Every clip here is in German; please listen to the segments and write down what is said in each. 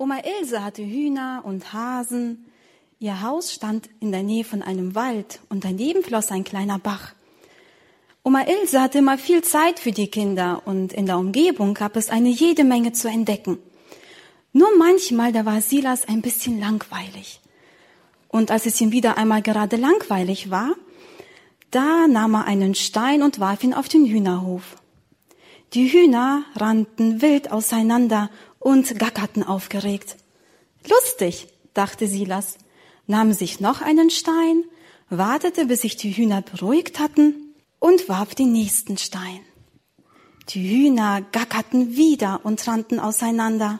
Oma Ilse hatte Hühner und Hasen. Ihr Haus stand in der Nähe von einem Wald und daneben floss ein kleiner Bach. Oma Ilse hatte immer viel Zeit für die Kinder und in der Umgebung gab es eine jede Menge zu entdecken. Nur manchmal, da war Silas ein bisschen langweilig. Und als es ihm wieder einmal gerade langweilig war, da nahm er einen Stein und warf ihn auf den Hühnerhof. Die Hühner rannten wild auseinander und gackerten aufgeregt. Lustig, dachte Silas, nahm sich noch einen Stein, wartete, bis sich die Hühner beruhigt hatten und warf den nächsten Stein. Die Hühner gackerten wieder und rannten auseinander.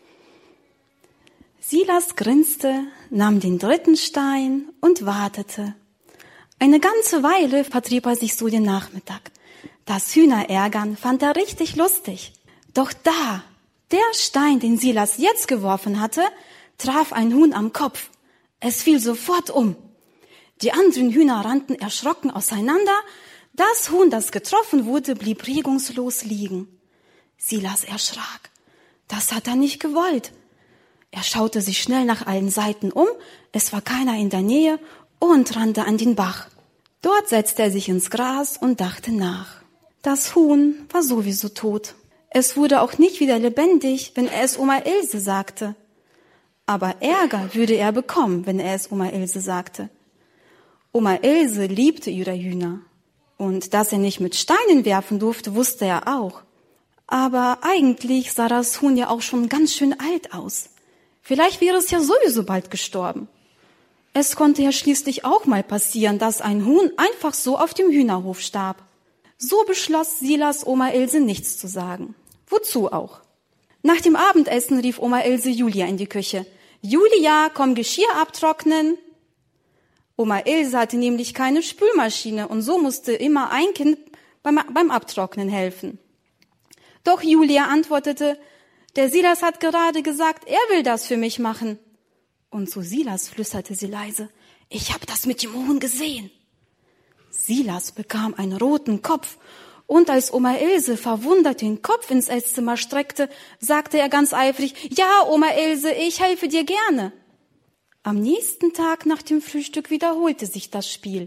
Silas grinste, nahm den dritten Stein und wartete. Eine ganze Weile vertrieb er sich so den Nachmittag. Das Hühnerärgern fand er richtig lustig. Doch da, der Stein, den Silas jetzt geworfen hatte, traf ein Huhn am Kopf. Es fiel sofort um. Die anderen Hühner rannten erschrocken auseinander. Das Huhn, das getroffen wurde, blieb regungslos liegen. Silas erschrak. Das hat er nicht gewollt. Er schaute sich schnell nach allen Seiten um, es war keiner in der Nähe und rannte an den Bach. Dort setzte er sich ins Gras und dachte nach. Das Huhn war sowieso tot. Es wurde auch nicht wieder lebendig, wenn er es Oma Ilse sagte. Aber Ärger würde er bekommen, wenn er es Oma Ilse sagte. Oma Ilse liebte ihre Hühner. Und dass er nicht mit Steinen werfen durfte, wusste er auch. Aber eigentlich sah das Huhn ja auch schon ganz schön alt aus. Vielleicht wäre es ja sowieso bald gestorben. Es konnte ja schließlich auch mal passieren, dass ein Huhn einfach so auf dem Hühnerhof starb. So beschloss Silas, Oma Ilse nichts zu sagen. Wozu auch? Nach dem Abendessen rief Oma Ilse Julia in die Küche. Julia, komm Geschirr abtrocknen. Oma Ilse hatte nämlich keine Spülmaschine und so musste immer ein Kind beim Abtrocknen helfen. Doch Julia antwortete, der Silas hat gerade gesagt, er will das für mich machen. Und zu Silas flüsterte sie leise, ich habe das mit dem Huhn gesehen. Silas bekam einen roten Kopf und als Oma Ilse verwundert den Kopf ins Esszimmer streckte, sagte er ganz eifrig, ja, Oma Ilse, ich helfe dir gerne. Am nächsten Tag nach dem Frühstück wiederholte sich das Spiel.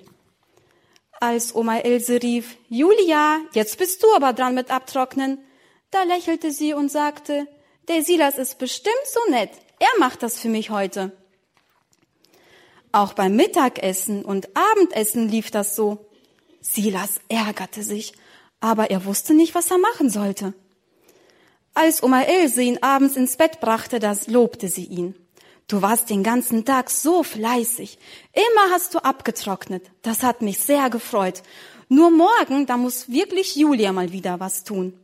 Als Oma Ilse rief, Julia, jetzt bist du aber dran mit Abtrocknen, da lächelte sie und sagte, der Silas ist bestimmt so nett, er macht das für mich heute. Auch beim Mittagessen und Abendessen lief das so. Silas ärgerte sich, aber er wusste nicht, was er machen sollte. Als Oma Ilse ihn abends ins Bett brachte, das lobte sie ihn. Du warst den ganzen Tag so fleißig. Immer hast du abgetrocknet. Das hat mich sehr gefreut. Nur morgen, da muss wirklich Julia mal wieder was tun.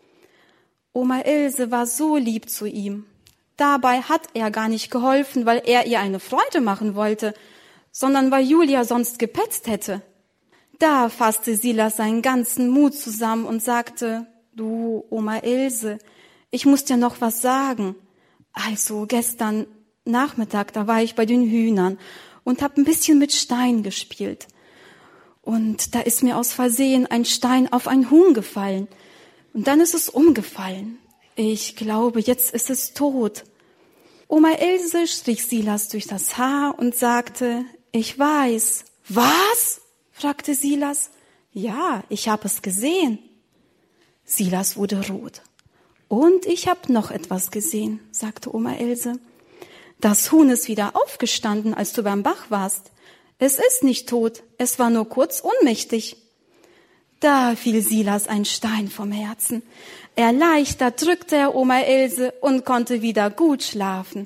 Oma Ilse war so lieb zu ihm. Dabei hat er gar nicht geholfen, weil er ihr eine Freude machen wollte, sondern weil Julia sonst gepetzt hätte. Da fasste Silas seinen ganzen Mut zusammen und sagte, du, Oma Ilse, ich muss dir noch was sagen. Also gestern Nachmittag, da war ich bei den Hühnern und hab ein bisschen mit Stein gespielt. Und da ist mir aus Versehen ein Stein auf ein Huhn gefallen. Und dann ist es umgefallen. Ich glaube, jetzt ist es tot. Oma Ilse strich Silas durch das Haar und sagte, ich weiß. Was? Fragte Silas. Ja, ich habe es gesehen. Silas wurde rot. Und ich habe noch etwas gesehen, sagte Oma Ilse. Das Huhn ist wieder aufgestanden, als du beim Bach warst. Es ist nicht tot, es war nur kurz ohnmächtig. Da fiel Silas ein Stein vom Herzen. Erleichtert drückte er Oma Ilse und konnte wieder gut schlafen.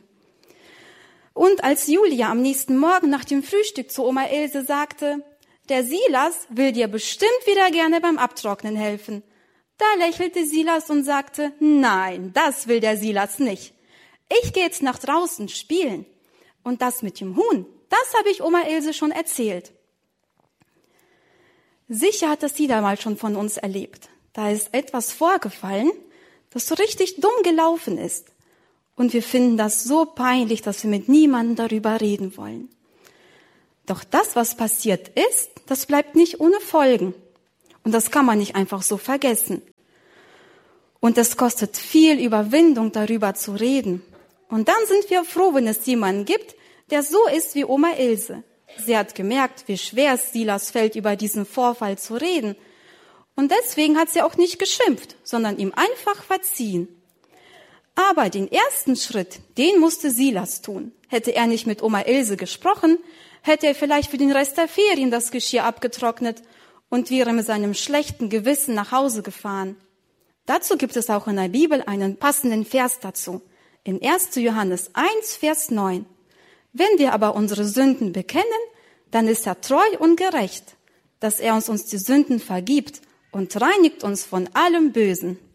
Und als Julia am nächsten Morgen nach dem Frühstück zu Oma Ilse sagte, der Silas will dir bestimmt wieder gerne beim Abtrocknen helfen, da lächelte Silas und sagte, nein, das will der Silas nicht. Ich gehe jetzt nach draußen spielen. Und das mit dem Huhn, das habe ich Oma Ilse schon erzählt. Sicher hat das jeder mal schon von uns erlebt. Da ist etwas vorgefallen, das so richtig dumm gelaufen ist. Und wir finden das so peinlich, dass wir mit niemandem darüber reden wollen. Doch das, was passiert ist, das bleibt nicht ohne Folgen. Und das kann man nicht einfach so vergessen. Und es kostet viel Überwindung, darüber zu reden. Und dann sind wir froh, wenn es jemanden gibt, der so ist wie Oma Ilse. Sie hat gemerkt, wie schwer es Silas fällt, über diesen Vorfall zu reden. Und deswegen hat sie auch nicht geschimpft, sondern ihm einfach verziehen. Aber den ersten Schritt, den musste Silas tun. Hätte er nicht mit Oma Ilse gesprochen, hätte er vielleicht für den Rest der Ferien das Geschirr abgetrocknet und wäre mit seinem schlechten Gewissen nach Hause gefahren. Dazu gibt es auch in der Bibel einen passenden Vers dazu. In 1. Johannes 1, Vers 9. Wenn wir aber unsere Sünden bekennen, dann ist er treu und gerecht, dass er uns die Sünden vergibt und reinigt uns von allem Bösen.